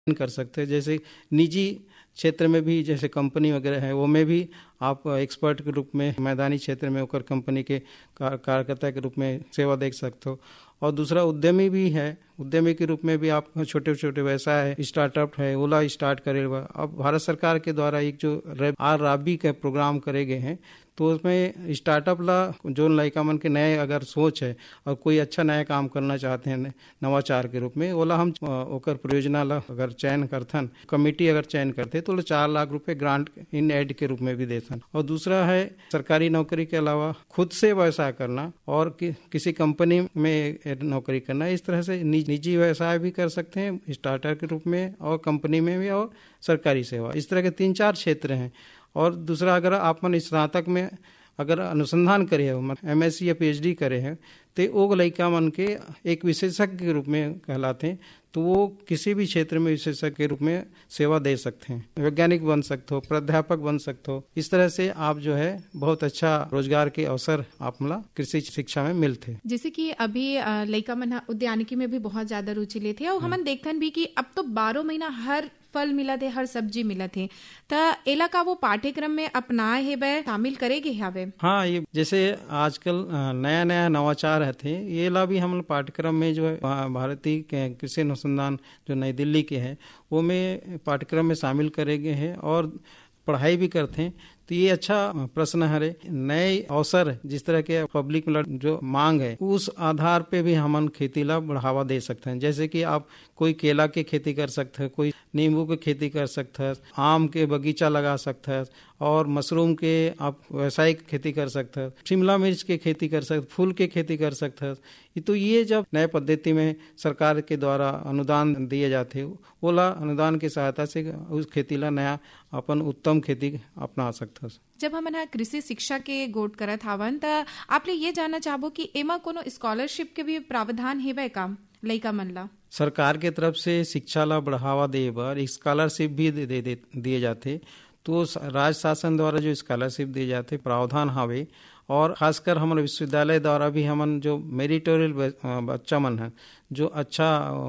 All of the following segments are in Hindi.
कर सकते हैं। जैसे निजी क्षेत्र में भी जैसे कंपनी वगैरह है वो में भी आप एक्सपर्ट के रूप में मैदानी क्षेत्र में होकर कंपनी के कार्यकर्ता के रूप में सेवा दे सकते हो। और दूसरा उद्यमी भी है, उद्यमी के रूप में भी आप छोटे छोटे व्यवसाय स्टार्टअप है ओला स्टार्ट करेगा। अब भारत सरकार के द्वारा एक जो राबी का प्रोग्राम करे गए हैं तो उसमें स्टार्टअप ला जो लड़का मन के नए अगर सोच है और कोई अच्छा नया काम करना चाहते हैं नवाचार के रूप में ओला हम ओकर परियोजना ला अगर चयन करथन कमेटी अगर चयन करते तो 4 लाख रुपए ग्रांट इन एड के रूप में भी देथन। और दूसरा है सरकारी नौकरी के अलावा खुद से व्यवसाय करना और किसी कंपनी में नौकरी करना। इस तरह से निजी व्यवसाय भी कर सकते हैं स्टार्टअप के रूप में और कंपनी में भी और सरकारी सेवा। इस तरह के 3-4 क्षेत्र हैं। और दूसरा अगर आप स्नातक में अगर अनुसंधान करे हो MSc या PhD करे हैं तो वो लड़का मन के एक विशेषज्ञ के रूप में कहलाते हैं तो वो किसी भी क्षेत्र में विशेषज्ञ के रूप में सेवा दे सकते हैं। वैज्ञानिक बन सकते हो, प्राध्यापक बन सकते हो। इस तरह से आप जो है बहुत अच्छा रोजगार के अवसर आप मला कृषि शिक्षा में मिलते। जैसे कि अभी लड़का मन उद्यानिकी में भी बहुत ज्यादा रुचि लेते और हमन देखथन भी कि अब तो 12 महीना हर फल मिला थे, हर सब्जी मिला थे। तो एला का वो पाठ्यक्रम में अपनाए है बे शामिल करेगे हवे। हाँ, ये जैसे आजकल नया नया नवाचार है थे ये ला भी हम पाठ्यक्रम में जो है भारतीय कृषि अनुसंधान जो नई दिल्ली के है वो में पाठ्यक्रम में शामिल करे गए हैं और पढ़ाई भी करते हैं। तो ये अच्छा प्रश्न है। नए अवसर जिस तरह के पब्लिक में जो मांग है उस आधार पे भी हम खेती ला बढ़ावा दे सकते हैं। जैसे कि आप कोई केला के खेती कर सकते हैं, कोई नींबू के खेती कर सकते हैं, आम के बगीचा लगा सकते हैं और मशरूम के आप व्यावसायिक खेती कर सकते हैं, शिमला मिर्च के खेती कर सकते, फूल के खेती कर सकते हैं। तो ये जब नए पद्धति में सरकार के द्वारा अनुदान दिए जाते ओला अनुदान की सहायता से उस खेती ला नया अपन उत्तम खेती अपना सकते। जब हम कृषि शिक्षा के गोट करत हावन त आप ये जानना चाहबो कि एमा कोनो स्कॉलरशिप के भी प्रावधान हेबे का लइका मन ला? सरकार के तरफ से शिक्षा ला बढ़ावा दे बर स्कॉलरशिप भी दिए जाते। तो राज्य शासन द्वारा जो स्कॉलरशिप दिए जाते प्रावधान हावे और खासकर हमारे विश्वविद्यालय द्वारा भी हमन जो मेरिटोरियल बच्चा मन है जो अच्छा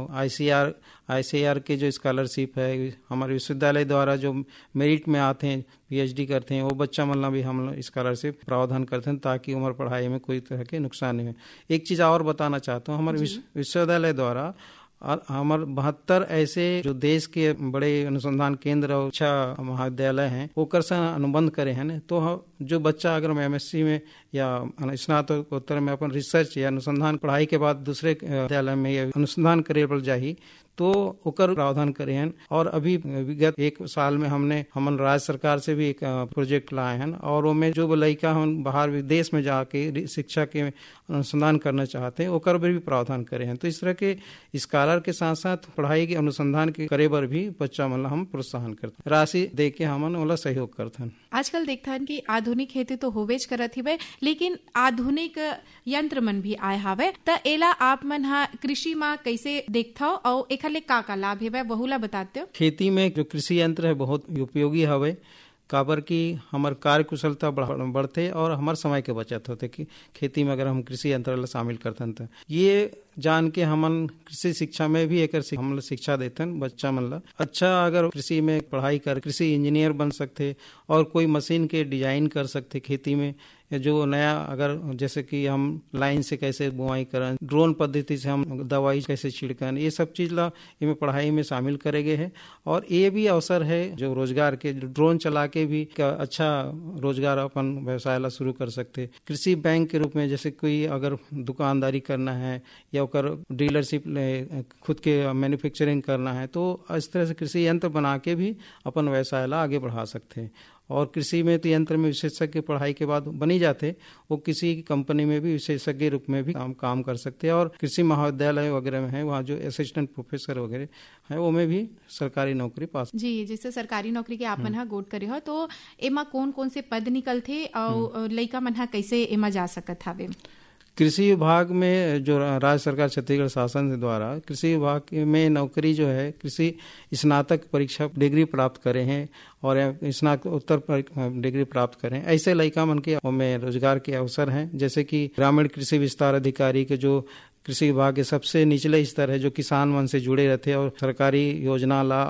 ICAR के जो स्कॉलरशिप है हमारे विश्वविद्यालय द्वारा जो मेरिट में आते हैं PhD करते हैं वो बच्चा मन भी हम स्कॉलरशिप प्रावधान करते हैं ताकि उम्र पढ़ाई में कोई तरह के नुकसान नहीं हो। एक चीज़ और बताना चाहता हूँ हमारे विश्वविद्यालय द्वारा और हमारे 72 ऐसे जो देश के बड़े अनुसंधान केंद्र और अच्छा महाविद्यालय हैं ओकर से अनुबंध करे हैं। तो जो बच्चा अगर MSc में या स्नातकोत्तर में अपन रिसर्च या अनुसंधान पढ़ाई के बाद दूसरे विद्यालय में या अनुसंधान करे पर जाही तो ओकर प्रावधान करे हैं। और अभी विगत 1 साल में हमन राज्य सरकार से भी एक प्रोजेक्ट लाए हैं और वो में जो लड़का हम बाहर विदेश में जाके शिक्षा के अनुसंधान करना चाहते हैं ओकर भी प्रावधान करे हैं। तो इस तरह के स्कॉलर के साथ साथ पढ़ाई के अनुसंधान के करे बर भी बच्चा मन हम प्रोत्साहन करते राशि दे के हमन ओला सहयोग करते हैं। आजकल देखता है कि आधुनिक खेती तो होवेज करत ही लेकिन आधुनिक यंत्र मन भी आए हावे। त एला आप मन कृषि में कैसे देखता हो और एखले का लाभ है वह ला बताते हो? खेती में जो कृषि यंत्र है बहुत उपयोगी हवे काबर की हमार कार्य कुशलता बढ़ते और हमार समय के बचत होते कि खेती में अगर हम कृषि यंत्र ला शामिल करते हैं तो ये जान के हमन कृषि शिक्षा में भी एक हम शिक्षा देते हैं बच्चा मन ला। अच्छा अगर कृषि में पढ़ाई कर कृषि इंजीनियर बन सकते और कोई मशीन के डिजाइन कर सकते खेती में जो नया अगर जैसे कि हम लाइन से कैसे बुआई करें, ड्रोन पद्धति से हम दवाई कैसे छिड़कन, ये सब चीज ला इनमें पढ़ाई में शामिल करे गए हैं। और ये भी अवसर है जो रोजगार के ड्रोन चला के भी अच्छा रोजगार अपन व्यवसाय ला शुरू कर सकते। कृषि बैंक के रूप में जैसे कोई अगर दुकानदारी करना है या डीलरशिप खुद के मैन्युफैक्चरिंग करना है तो इस तरह से कृषि यंत्र बना के भी अपन व्यवसाय ला आगे बढ़ा सकते हैं। और कृषि में तो यंत्र में विशेषज्ञ पढ़ाई के बाद बनी जाते वो किसी कंपनी में भी विशेषज्ञ रूप में भी काम कर सकते हैं। और कृषि महाविद्यालय वगैरह में है वहाँ जो असिस्टेंट प्रोफेसर वगैरह है वो में भी सरकारी नौकरी पास। जी, जैसे सरकारी नौकरी के आप मन गोट करे हो तो एमा कौन से पद निकलते और लइका मन कैसे एमा जा सकत हवे? कृषि विभाग में जो राज्य सरकार छत्तीसगढ़ शासन द्वारा कृषि विभाग में नौकरी जो है कृषि स्नातक परीक्षा डिग्री प्राप्त करे हैं और स्नातकोत्तर डिग्री प्राप्त करें ऐसे लड़का मन के में रोजगार के अवसर हैं। जैसे कि ग्रामीण कृषि विस्तार अधिकारी के जो कृषि विभाग के सबसे निचले स्तर है जो किसान मन से जुड़े रहते और सरकारी योजना ला